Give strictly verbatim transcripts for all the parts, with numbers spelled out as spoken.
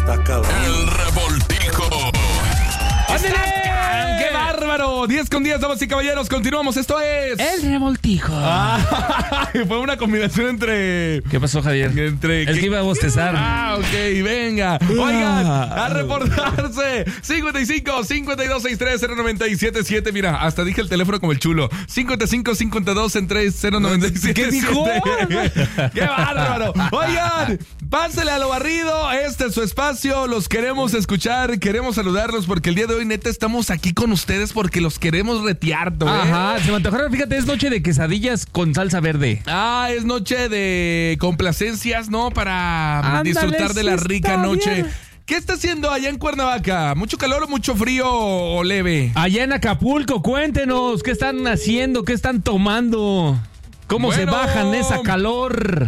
Está cabrón. El Revoltijo. ¡Ándale! ¡Qué bárbaro! diez con diez, damas y caballeros, continuamos. Esto es... El Revoltijo. Ah, fue una combinación entre... ¿Qué pasó, Javier? Entre... Es que iba a bostezar. Ah, ok, venga. Oigan, a reportarse. cincuenta y cinco, cincuenta y dos, sesenta y tres, cero noventa y siete siete. Mira, hasta dije el teléfono como el chulo. cincuenta y cinco, cincuenta y dos, sesenta y tres, cero noventa y siete. ¿Qué dijo? ¡Qué bárbaro! Oigan, pásale a lo barrido. Este es su espacio. Los queremos escuchar, queremos saludarlos porque el día de hoy, neta, estamos aquí con ustedes porque los queremos retear, ¿eh? Ajá, se me antojaron, fíjate, es noche de quesadillas con salsa verde. Ah, es noche de complacencias, ¿no? Para Ándale, disfrutar de la sí rica está noche. bien. ¿Qué está haciendo allá en Cuernavaca? ¿Mucho calor o mucho frío o leve? Allá en Acapulco, cuéntenos, ¿qué están haciendo? ¿Qué están tomando? ¿Cómo Bueno. se bajan esa calor?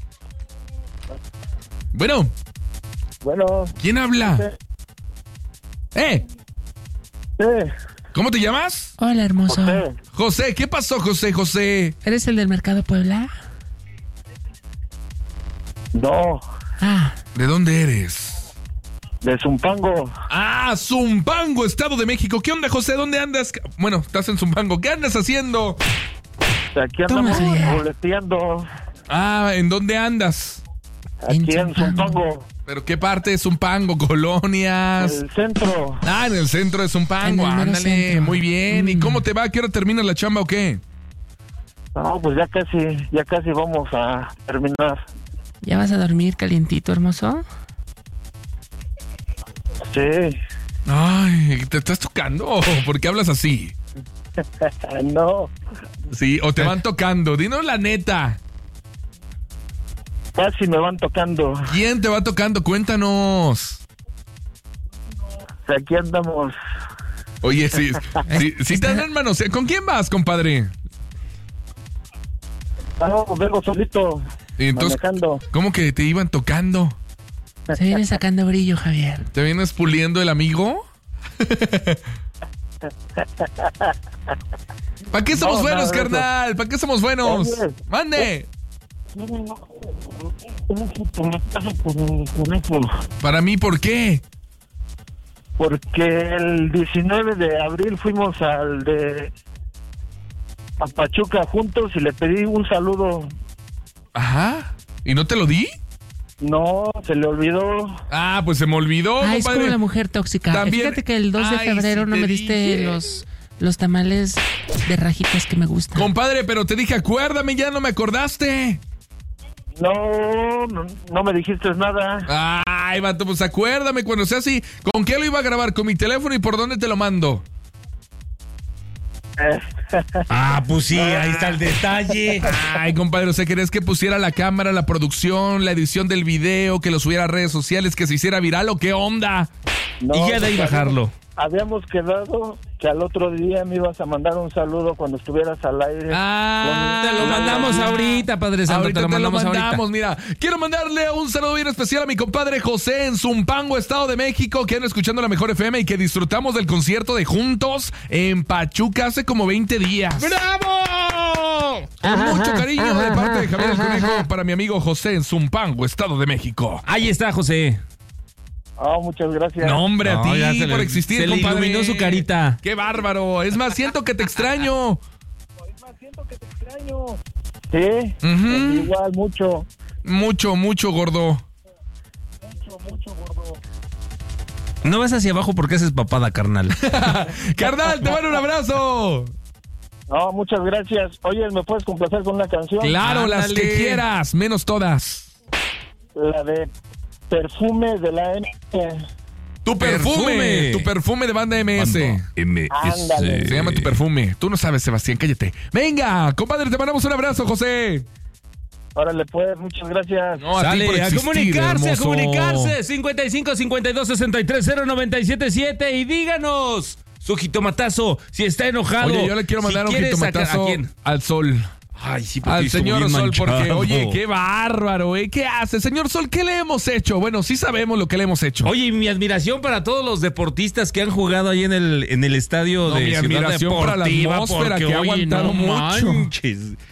Bueno, Bueno, ¿quién habla? ¿Eh? sí, ¿Cómo te llamas? Hola, hermoso. José. José, ¿qué pasó, José, José? ¿Eres el del Mercado Puebla? No, Ah, ¿De dónde eres? de Zumpango. Ah, Zumpango, Estado de México. ¿Qué onda, José? ¿Dónde andas? Bueno, estás en Zumpango. ¿Qué andas haciendo? Aquí andamos Toma, señora. boleteando. Ah, ¿en dónde andas? Aquí En en Zumpango. Zumpango. ¿Pero qué parte de Zumpango? ¿Colonias? El centro. Ah, en el centro de Zumpango, En el mero ándale, centro. muy bien. ¿Y Mm. cómo te va? ¿A qué hora termina la chamba o qué? No, pues ya casi, ya casi vamos a terminar. ¿ya vas a dormir calientito, hermoso? Sí. Ay, ¿te estás tocando? ¿Por qué hablas así? No, Sí, o te van tocando. Dinos la neta. casi me van tocando. ¿Quién te va tocando? Cuéntanos. Aquí andamos. Oye, sí, sí, sí te dan manos. ¿Con quién vas, compadre? No, vengo solito. Y entonces, manejando. ¿cómo que te iban tocando? Se viene sacando brillo, Javier. ¿Te vienes puliendo el amigo? ¿Para qué somos No, buenos, nada de eso. carnal? ¿Para qué somos buenos? Oye. Mande. Por eso. Para mí, ¿por qué? Porque el diecinueve de abril fuimos al de a Pachuca juntos y le pedí un saludo. Ajá. ¿Y no te lo di? No, se le olvidó. Ah, pues se me olvidó, Ah, es compadre. como la mujer tóxica. También- Fíjate que el dos de Ay, febrero sí no te me diste dije. los, los tamales de rajitas que me gustan. Compadre, pero te dije, acuérdame, ya no me acordaste. No, no, no me dijiste nada. Ay, vato, pues acuérdame cuando sea así. ¿Con qué lo iba a grabar? ¿Con mi teléfono y por dónde te lo mando? Ah, pues sí, ahí está el detalle. Ay, compadre, o sea, ¿querías que pusiera la cámara, la producción, la edición del video, que lo subiera a redes sociales, que se hiciera viral o qué onda? No, Y ya de ahí pues, bajarlo. Habíamos quedado que al otro día me ibas a mandar un saludo cuando estuvieras al aire. Ah, Te lo mandamos ahorita, Padre Santo. Ahorita te lo mandamos, mandamos, ahorita. mira. Quiero mandarle un saludo bien especial a mi compadre José en Zumpango, Estado de México, que anda escuchando la Mejor F M y que disfrutamos del concierto de Juntos en Pachuca hace como veinte días. ¡Bravo! Con mucho cariño ajá, de parte de ajá, Javier el ajá, Conejo ajá. para mi amigo José en Zumpango, Estado de México. Ahí está, José. Ah, muchas gracias. No, hombre, a No, ya ti se le- por existir, se le compadre. iluminó su carita. ¡Qué bárbaro! Es más, siento que te extraño. Siento que te extraño. Sí, Ujú. igual, mucho. Mucho, mucho, gordo. Mucho, mucho, gordo. No vas hacia abajo porque haces papada, carnal. Carnal, te mando un abrazo. No, muchas gracias. Oye, ¿me puedes complacer con una canción? Claro, las Ándale. que quieras, menos todas. La de Perfume de la M. Tu perfume, Perfume. tu perfume de banda M S. M Ándale. Se llama tu perfume. Tú no sabes, Sebastián, cállate. Venga, compadre, te mandamos un abrazo, José. Órale, pues, muchas gracias. No, a ti Sale, por a existir, comunicarse, hermoso. a comunicarse. cincuenta y cinco, cincuenta y dos, sesenta y tres, cero noventa y siete siete y díganos su jitomatazo, si está enojado. Oye, yo le quiero mandar si un quiere sacar- jitomatazo ¿A quién? al sol. Ay, sí, porque Al estuvo señor bien Sol, porque, manchado. oye, qué bárbaro, ¿eh? ¿Qué hace? Señor Sol, ¿qué le hemos hecho? Bueno, sí sabemos lo que le hemos hecho. Oye, y mi admiración para todos los deportistas que han jugado ahí en el, en el estadio No, de mi Ciudad admiración para la Deportiva, atmósfera porque, que ha oye, aguantado no mucho. manches.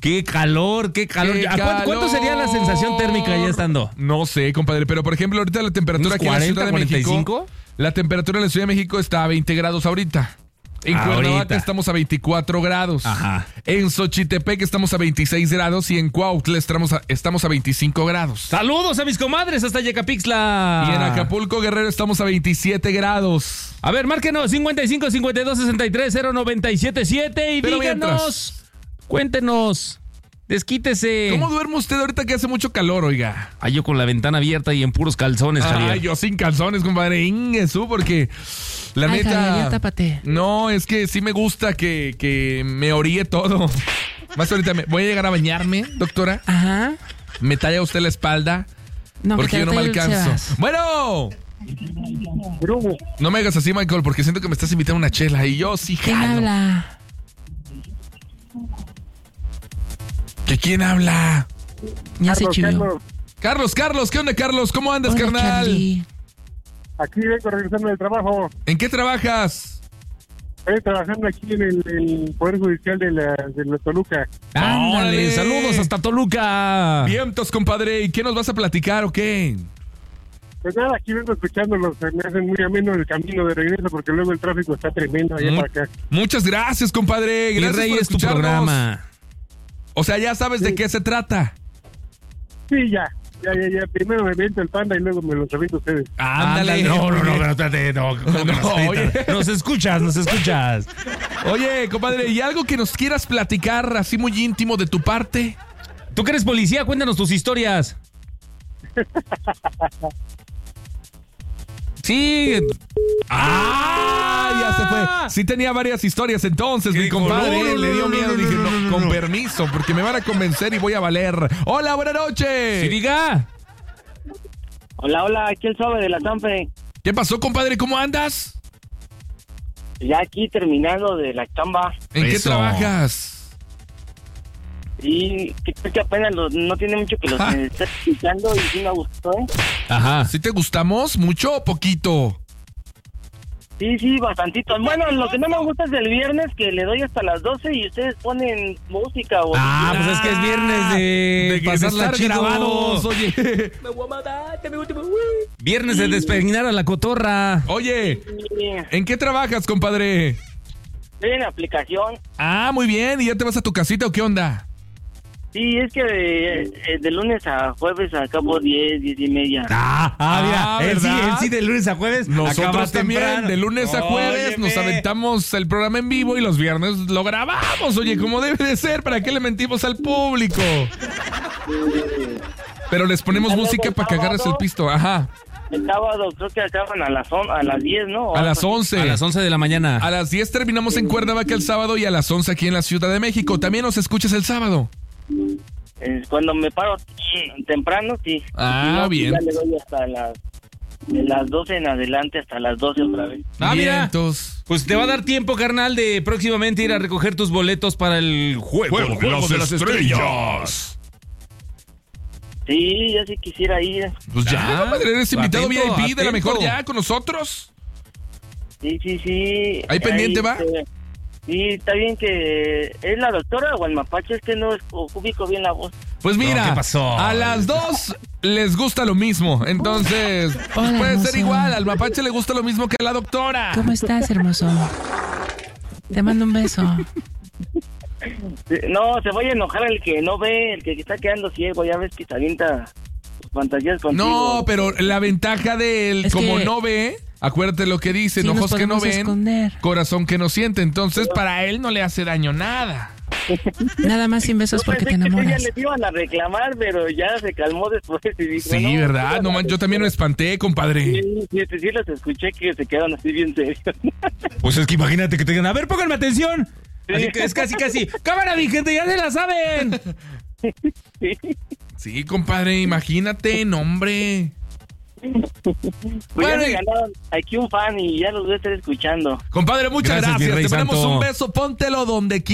Qué calor, qué calor. Qué ¿A cuánto, ¿Cuánto sería la sensación térmica ya estando? No sé, compadre, pero por ejemplo, ahorita la temperatura aquí en la Ciudad de cuarenta, México. cuarenta y cinco? La temperatura en la Ciudad de México está a veinte grados ahorita. En Cuernavaca Ahorita. estamos a veinticuatro grados. Ajá. En Xochitepec estamos a veintiséis grados y en Cuautla estamos a, estamos a veinticinco grados. Saludos a mis comadres hasta Yecapixtla. Y en Acapulco, Guerrero, estamos a veintisiete grados. A ver, márquenos cincuenta y cinco, cincuenta y dos, sesenta y tres, cero noventa y siete siete y Pero díganos, mientras. cuéntenos, desquítese. ¿Cómo duerme usted ahorita que hace mucho calor, oiga? Ah, yo con la ventana abierta y en puros calzones, Javier. Ay, yo sin calzones, compadre. Ingesú, porque la Ay, neta. Javier, ya tápate. No, es que sí me gusta que, que me oríe todo. Más ahorita me, voy a llegar a bañarme, doctora. Ajá. Me talla usted la espalda. No, porque que yo no me te alcanzo. Sebas. Bueno. No me hagas así, Michael, porque siento que me estás invitando a una chela y yo sí ¿Quién jalo. habla? ¿Que quién habla? Ya se Carlos, chivió. Carlos, Carlos, Carlos, ¿qué onda, Carlos? ¿Cómo andas, Hola, carnal? Charlie. aquí vengo regresando del trabajo. ¿En qué trabajas? Estoy trabajando aquí en el, el Poder Judicial de la, de la Toluca. Ándale, ¡Órale! saludos hasta Toluca. Vientos, compadre. ¿Y qué nos vas a platicar o qué? Pues nada, aquí vengo escuchándolos. Se me hacen muy ameno el camino de regreso porque luego el tráfico está tremendo allá Mu- para acá. Muchas gracias, compadre. Mi Gracias rey por es tu escucharnos. programa. O sea, ya sabes de Sí. qué se trata. Sí, ya. Ya, ya, ya. Primero me aviento el panda y luego me los aviento ustedes. Ándale. No, no, no, pero espérate, no. ¿cómo No, nos ahorita? oye. Nos escuchas, nos escuchas. Oye, compadre, ¿y algo que nos quieras platicar así muy íntimo de tu parte? Tú que eres policía, cuéntanos tus historias. Sí. ¡Ah! Ya se fue. Sí tenía varias historias entonces, ¿Qué mi dijo? compadre. No, no, Le dio no, miedo. no, Dije, no, no, no, con no. permiso, porque me van a convencer y voy a valer. Hola, buenas noches. Sí, diga. Hola, hola, aquí el Sobe de la Zampe. ¿Qué pasó, compadre? ¿Cómo andas? Ya aquí terminando de la chamba. ¿En qué Eso. trabajas? Y que creo que apenas los- no tiene mucho que los Ah. eh, está escuchando y sí me gustó, ¿eh? Ajá. ¿Sí te gustamos? ¿Mucho o poquito? Sí, sí, bastantito. Bueno, lo que no me gusta es el viernes que le doy hasta las doce y ustedes ponen música o... Ah, pues es que es viernes de, De que pasarla de estar chido. grabados, oye. Viernes de despeinar a la cotorra. Oye, Sí, ¿en qué trabajas, compadre? estoy en la aplicación. Ah, muy bien. ¿Y ya te vas a tu casita o qué onda? Sí, es que eh, eh, de lunes a jueves acabo diez, diez y media. Ah, ah, mira, él sí, ¿verdad? él sí de lunes a jueves. acaba Nosotros también, temprano. de lunes a jueves, Óyeme. nos aventamos el programa en vivo y los viernes lo grabamos, oye, como debe de ser, ¿para qué le mentimos al público? Pero les ponemos Y luego música el para que agarres el sábado. pisto, ajá, El sábado creo que acaban a las, on- a las diez, ¿no? a las Algo así. once. A las once de la mañana. A las diez terminamos en Cuernavaca el sábado y a las once aquí en la Ciudad de México. También nos escuchas el sábado. Eh, Cuando me paro mm, temprano, sí. Ah, Si no, pues bien. Ya le doy hasta las, de las doce en adelante hasta las doce otra vez. Ah, mira. Vientos. Pues te va a dar tiempo, carnal, de próximamente ir a recoger tus boletos para el juego, el juego de las estrellas. Sí, ya sí quisiera ir. Pues ya, Ah, compadre, eres invitado atento, V I P de la atento. mejor ya con nosotros. Sí, sí, sí. ¿Ahí pendiente va? este, sí, está bien que... ¿Es la doctora o el mapache? Es que no es- ubico bien la voz. Pues mira, No, ¿qué pasó? a las dos les gusta lo mismo. Entonces, pues Hola, puede ser hermoso. igual. Al mapache le gusta lo mismo que a la doctora. ¿Cómo estás, hermoso? Te mando un beso. Sí, no, se vaya a enojar el que no ve, el que está quedando ciego. Ya ves que se avienta sus fantasías contigo. No, pero la ventaja de él, Es como que- no ve, acuérdate lo que dicen, Sí, nos ojos que no podemos ven, esconder. corazón que no siente. Entonces, para él no le hace daño nada. Nada más sin besos Yo porque pensé te que sí, ya enamoras. les iban a reclamar, pero ya se calmó después y dijo, Sí, no, ¿verdad? no, No, man, yo también me espanté, compadre. Sí, sí, sí, sí los escuché que se quedaron así bien serios. Pues es que imagínate que te digan, a ver, pónganme atención. Sí. Así que es casi, casi. Cámara, mi gente, ya se la saben. Sí, compadre, imagínate, no, hombre. Pues Bueno, ya y- me ganaron aquí un fan y ya los voy a estar escuchando. Compadre, muchas Gracias, mi gracias. rey Te ponemos santo. un beso, póntelo donde quieras.